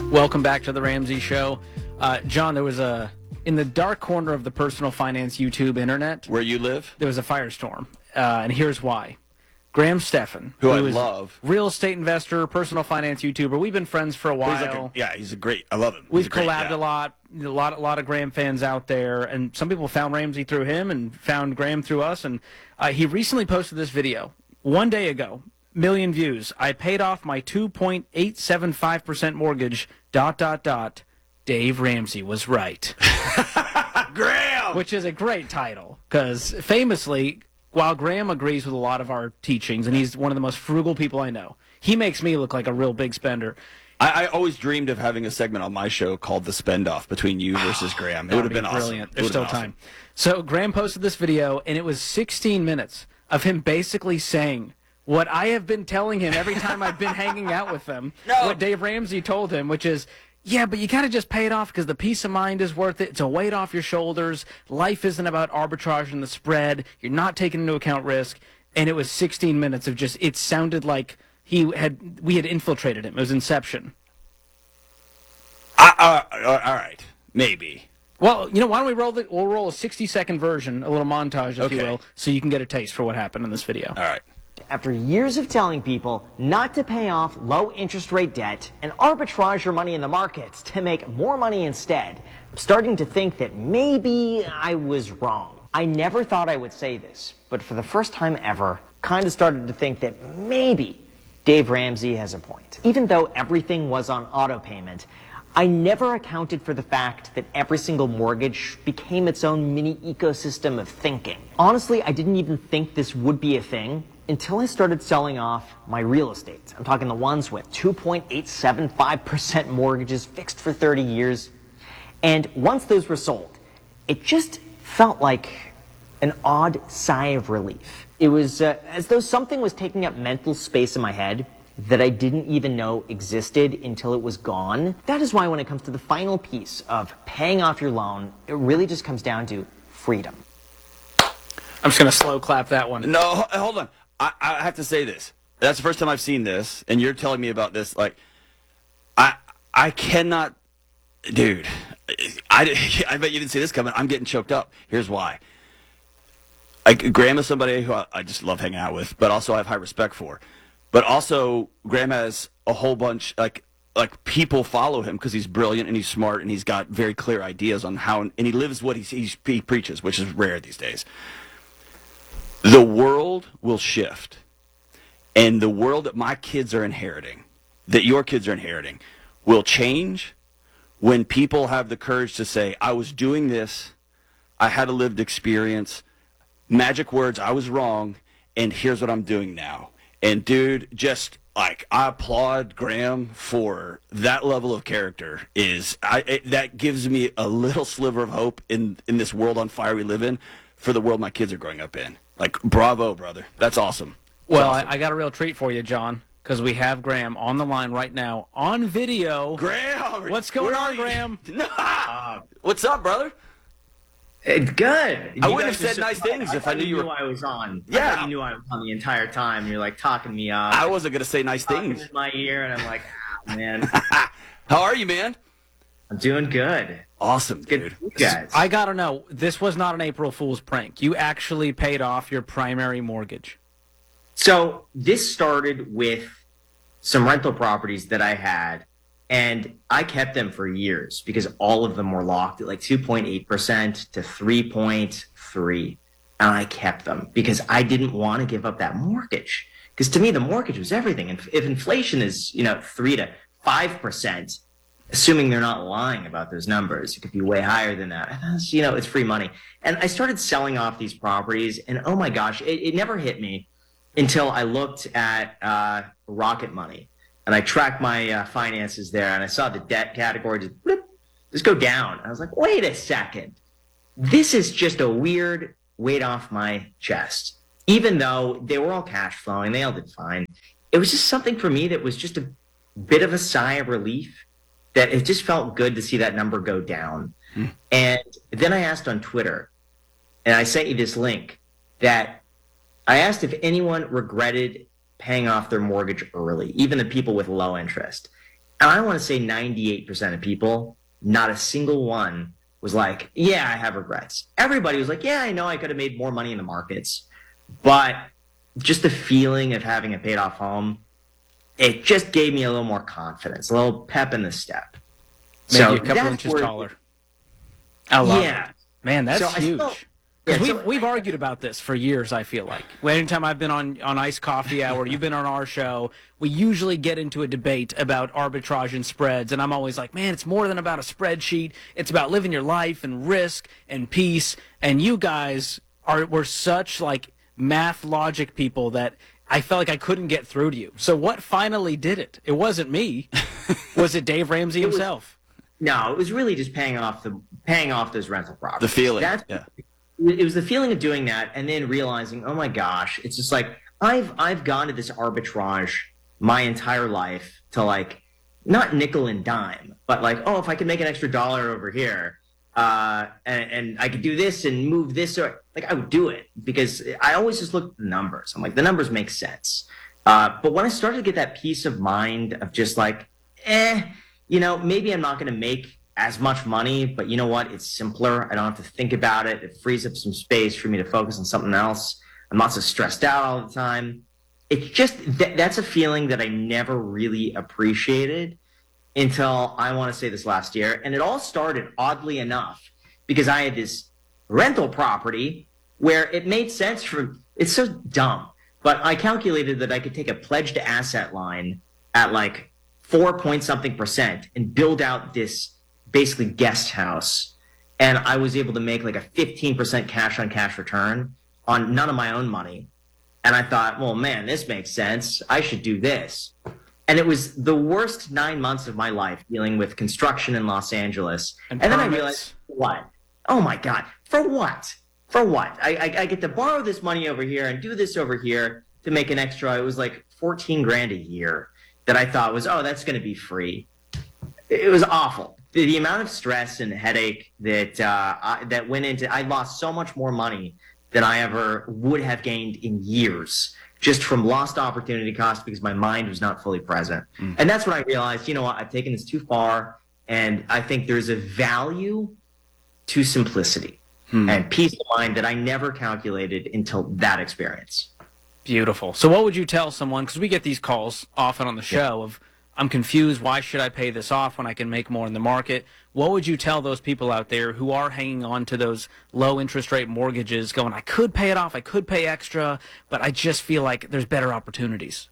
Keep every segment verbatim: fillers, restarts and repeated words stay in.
Welcome back to the Ramsey Show. Uh, John, there was a, in the dark corner of the personal finance YouTube internet, where you live, there was a firestorm, uh, and here's why. Graham Stephan, who, who I is love, real estate investor, personal finance YouTuber. We've been friends for a while. He's like a, yeah, he's a great. I love him. We've he's a great, collabed yeah. a lot. A lot, a lot of Graham fans out there, and some people found Ramsey through him and found Graham through us. And uh, he recently posted this video one day ago. Million views. I paid off my two point eight seven five percent mortgage. Dot dot dot. Dave Ramsey was right. Graham, which is a great title because famously, while Graham agrees with a lot of our teachings, and he's one of the most frugal people I know, he makes me look like a real big spender. I, I always dreamed of having a segment on my show called The Spend Off between you versus Graham. It would have been brilliant. awesome. There's still awesome. time. So Graham posted this video, and it was sixteen minutes of him basically saying what I have been telling him every time I've been hanging out with them, no. what Dave Ramsey told him, which is, yeah, but you got to just pay it off because the peace of mind is worth it. It's a weight off your shoulders. Life isn't about arbitrage and the spread. You're not taking into account risk. And it was sixteen minutes of just, it sounded like he had, we had infiltrated him. It was Inception. Uh, uh, uh, all right, maybe. Well, you know, why don't we roll the, we'll roll a sixty second version, a little montage, if okay. you will, so you can get a taste for what happened in this video. All right. After years of telling people not to pay off low interest rate debt and arbitrage your money in the markets to make more money instead, I'm starting to think that maybe I was wrong. I never thought I would say this, but for the first time ever, kind of started to think that maybe Dave Ramsey has a point. Even though everything was on auto payment, I never accounted for the fact that every single mortgage became its own mini ecosystem of thinking. Honestly, I didn't even think this would be a thing until I started selling off my real estate. I'm talking the ones with two point eight seven five percent mortgages fixed for thirty years. And once those were sold, it just felt like an odd sigh of relief. It was uh, as though something was taking up mental space in my head that I didn't even know existed until it was gone. That is why when it comes to the final piece of paying off your loan, it really just comes down to freedom. I'm just going to slow clap that one. No, hold on. I, I have to say this. That's the first time I've seen this, and you're telling me about this. Like, I I cannot, dude. I, I bet you didn't see this coming. I'm getting choked up. Here's why. I, Graham is somebody who I, I just love hanging out with, but also I have high respect for. But also, Graham has a whole bunch, like, like people follow him because he's brilliant and he's smart and he's got very clear ideas on how, and he lives what he, he, he preaches, which is rare these days. The world will shift, and the world that my kids are inheriting, that your kids are inheriting, will change when people have the courage to say, I was doing this, I had a lived experience, magic words, I was wrong, and here's what I'm doing now. And dude, just like, I applaud Graham for that level of character. Is I it, that gives me a little sliver of hope in in this world on fire we live in, for the world my kids are growing up in. Like, bravo, brother. That's awesome. That's well, awesome. I, I got a real treat for you, John, because we have Graham on the line right now on video. Graham, what's going on, Graham? uh, what's up, brother? It's good. I You wouldn't have guys are said so nice funny. things I if I thought knew you you were- knew I was on. Yeah. I thought you knew I was on the entire time. You're like talking me up. I wasn't gonna say nice talking things. in my ear, and I'm like, ah, man, How are you, man? I'm doing good. Awesome, Good, dude. you guys. I got to know, this was not an April Fool's prank. You actually paid off your primary mortgage. So this started with some rental properties that I had, and I kept them for years because all of them were locked at like two point eight percent to three point three, and I kept them because I didn't want to give up that mortgage. Because to me, the mortgage was everything. And if inflation is, you know, three to five percent, assuming they're not lying about those numbers, it could be way higher than that. And that's, you know, it's free money. And I started selling off these properties, and oh my gosh, it, it never hit me until I looked at uh, Rocket Money, and I tracked my uh, finances there, and I saw the debt category just, bloop, just go down. I was like, wait a second. This is just a weird weight off my chest. Even though they were all cash flowing, they all did fine. It was just something for me that was just a bit of a sigh of relief, that it just felt good to see that number go down. Mm. And then I asked on Twitter, and I sent you this link, that I asked if anyone regretted paying off their mortgage early, even the people with low interest. And I want to say ninety-eight percent of people, not a single one was like, yeah, I have regrets. Everybody was like, yeah, I know I could have made more money in the markets. But just the feeling of having a paid off home, it just gave me a little more confidence, a little pep in the step. Maybe so a couple that's inches where- taller. I love Yeah. it. Man, that's So I huge. still- 'Cause yeah, we've, so- we've argued about this for years, I feel like. Anytime I've been on, on Iced Coffee Hour, you've been on our show, we usually get into a debate about arbitrage and spreads, and I'm always like, man, it's more than about a spreadsheet. It's about living your life and risk and peace, and you guys are were such, like, math logic people that I felt like I couldn't get through to you. So what finally did it? It wasn't me. Was it Dave Ramsey was- himself? No, it was really just paying off the paying off those rental properties. The feeling, That's, yeah. It was the feeling of doing that, and then realizing, oh my gosh, it's just like I've I've gone to this arbitrage my entire life to like not nickel and dime, but like, oh, if I could make an extra dollar over here, uh, and, and I could do this and move this, or like I would do it because I always just look at the numbers. I'm like, the numbers make sense. Uh, but when I started to get that peace of mind of just like, eh, you know, maybe I'm not going to make as much money, but you know what? It's simpler. I don't have to think about it. It frees up some space for me to focus on something else. I'm not so stressed out all the time. It's just th- that's a feeling that I never really appreciated until I want to say this last year. And it all started, oddly enough, because I had this rental property where it made sense for it's so dumb, but I calculated that I could take a pledged asset line at like four point something percent and build out this basically guest house, and I was able to make like a fifteen percent cash on cash return on none of my own money. And I thought, well, man, this makes sense. I should do this. And it was the worst nine months of my life dealing with construction in Los Angeles. And And, then I permits. realized, what? Oh my God, for what? For what? I, I, I get to borrow this money over here and do this over here to make an extra. It was like fourteen grand a year that I thought was, oh, that's going to be free. It was awful. The, the amount of stress and headache that uh, I, that went into, I lost so much more money than I ever would have gained in years, just from lost opportunity cost because my mind was not fully present. Mm. And that's when I realized, you know what, I've taken this too far, and I think there's a value to simplicity hmm. and peace of mind that I never calculated until that experience. Beautiful. So what would you tell someone, because we get these calls often on the show of, I'm confused, why should I pay this off when I can make more in the market? What would you tell those people out there who are hanging on to those low interest rate mortgages going, I could pay it off, I could pay extra, but I just feel like there's better opportunities?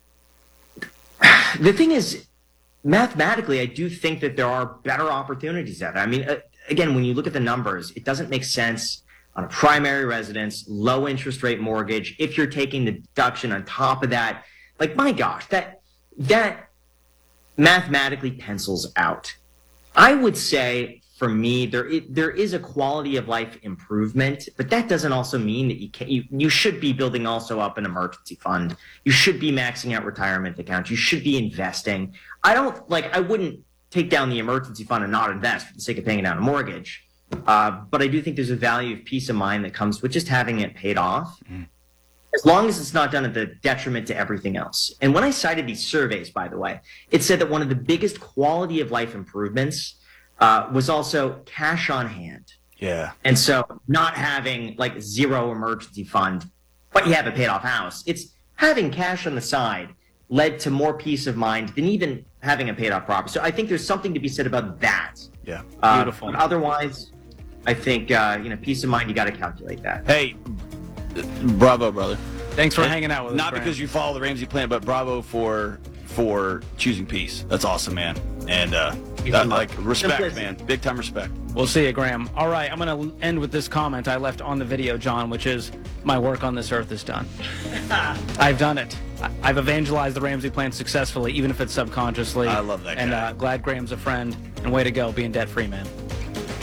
The thing is, mathematically, I do think that there are better opportunities out there. I mean, uh, again, when you look at the numbers, it doesn't make sense on a primary residence, low interest rate mortgage, if you're taking the deduction on top of that. Like, my gosh, that that mathematically pencils out. I would say, for me, there is, there is a quality of life improvement, but that doesn't also mean that you can you, you should be building also up an emergency fund. You should be maxing out retirement accounts. You should be investing. I don't like. I wouldn't take down the emergency fund and not invest for the sake of paying down a mortgage. Uh, but I do think there's a value of peace of mind that comes with just having it paid off. Mm. As long as it's not done at the detriment to everything else. And when I cited these surveys, by the way, it said that one of the biggest quality of life improvements uh, was also cash on hand. Yeah. And so not having like zero emergency fund, but you have a paid off house. It's having cash on the side led to more peace of mind than even having a paid off property. So I think there's something to be said about that. Yeah. Uh, Beautiful. But otherwise, I think, uh, you know, peace of mind, you got to calculate that. Hey, bravo, brother. Thanks for And hanging out with us, Not Grant. because you follow the Ramsey plan, but bravo for for choosing peace. That's awesome, man. And uh, that, like respect, Simplicity. man. Big time respect. We'll see you, Graham. All right, I'm going to end with this comment I left on the video, John, which is, my work on this earth is done. I've done it. I- I've evangelized the Ramsey plan successfully, even if it's subconsciously. I love that And guy. uh, glad Graham's a friend. And way to go, being debt-free, man.